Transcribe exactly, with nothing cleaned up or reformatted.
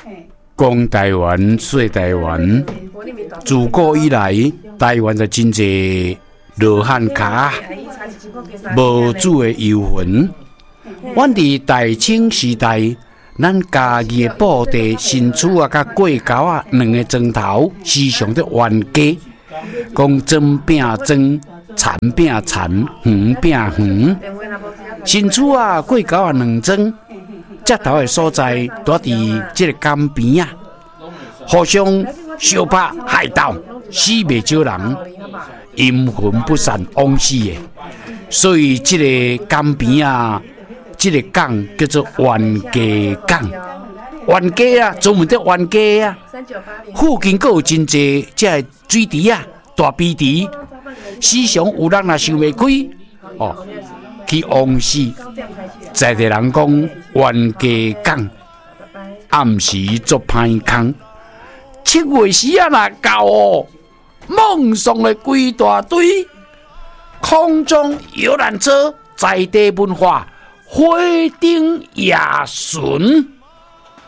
讲台湾说台湾，自古以来，台湾就真侪罗汉脚，无主的幽魂。阮伫大清时代，咱家己的布地、新厝啊、甲过沟啊两个砖头，时常在冤家，讲真饼真，残饼残，圆饼圆。新厝啊、过沟啊两砖，接头的所在，住伫即个江边啊，互相相拍害斗，死袂少人，阴魂不散，枉死的。所以即个江边啊。这个港叫做冤家港，冤家啊，专门在冤家啊。附近还有真济这水池啊、大碧池，时常有人若想袂开，哦，去枉死。在地人讲冤家港，暗时做歹空。七月时啊，若到哦，梦送的规大堆，空中游览车在地文化。花灯夜巡。